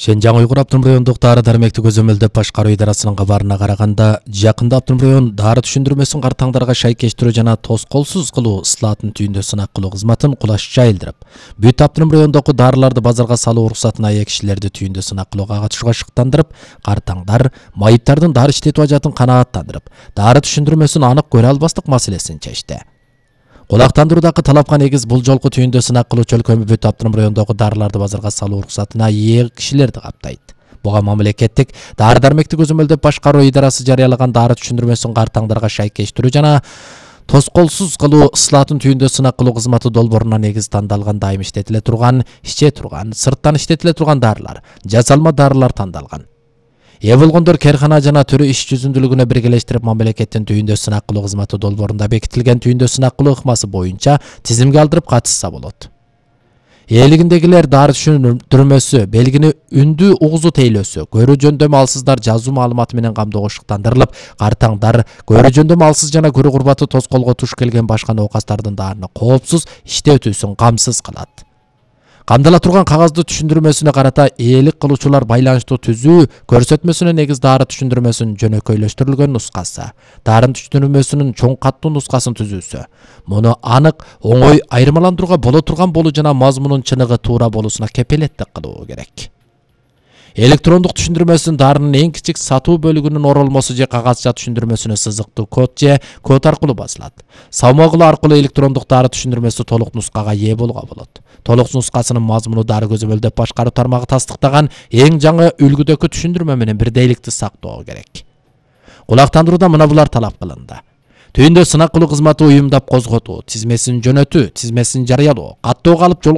Шенжаң Уйгур автоном райондук дары дармекти көзөмөлдөп башкаруу идарасынын кабарына караганда, жакында автоном район дары түшүндүрмөсүн картаңдарга шайкештирүү жана тоскоолсуз кылуу ысылатын түйүндө сынак кылуу кызматын кулаш жайылдырып, бүт автоном райондогу дарыларды базарга салуу уруксатына ээ кишилерди түйүндө сынак кылууга катышууга шыктандырып, картаңдар майыптардын дары иштетүү ажатын канааттандырып, дары түшүндүрмөсүн анык көрө албастык маселесин чечти. Кулактандыруудагы талапка негиз бул жолку түйүндө сынак кылуучу өлкөмү бүт автоном райондогу дарыларды базарга салуу уруксатына ээ кишилерди каптайт. Буга мамлекеттик дары дармекти көзөмөлдөп башкаруу идарасы жарыялаган дары түшүндүрмөсүн картаңдарга шайкештирүү жана тоскоолсуз кылуу ысылатын түйүндө сынак кылуу кызматы долбооруна негиз тандалган дайым иштетиле турган, сырттан иштетиле турган дарылар, жасалма дарылар тандалган. Ээ болгондор керкана жана түрү иш жүзүндүүлүгүнө биргелештирип мамлекеттин түйүндө сынак кылуу кызматы долбоорунда бекитилген түйүндө сынак кылуу ыкмасы боюнча тизимге алдырып катышса болот. Ээлигиндегилер дары түшүндүрмөсү, белгини үндү угузу тейлөөсү, көрүү жөндөмү алсыздар жазуу маалыматы менен камдоого шыктандырылып, картаңдар көрүү жөндөмү алсыз жана көрүү курбаты тоскоолго туш келген башка оокастардын дарыны коопсуз иштетүүсүн камсыз кылат. Камдала турган кагаздуу түшүндүрмөсүнө карата ээлик кылуучулар байланыштуу түзүү көрсөтмөсүнө негиз дары түшүндүрмөсүнүн жөнөкөйлөштүрүлгөн нускасы, дары түшүндүрмөсүнүн чоң каттуу нускасын түзүүсү. Муну анык, оңой айырмаландырууга боло турган болуу жана мазмунун чыныгы туура болуусуна кепилеттик кылуу керек. Электрондук түшүндүрмөсүн дарынын эң кичик сатуу бөлүгүнүн оролмосу же кагазча түшүндүрмөсүнө сызыктуу код же код аркылуу басылат. Салмагылуу аркылуу электрондук дары түшүндүрмөсү толук нускага ээ болууга болот. Толук нускасынын мазмуну дары көзөмөлдөп башкаруу тармагы тастыктаган эң жаңы үлгүдөгү түшүндүрмө менен бирдейликти сактоо керек. Кулактандырууда мына булар талап кылынды. Түйүндө сынак кылуу кызматы уюмдап козготуу, тизмесин жөнөтүү, тизмесин жарыялоо, каттоого алып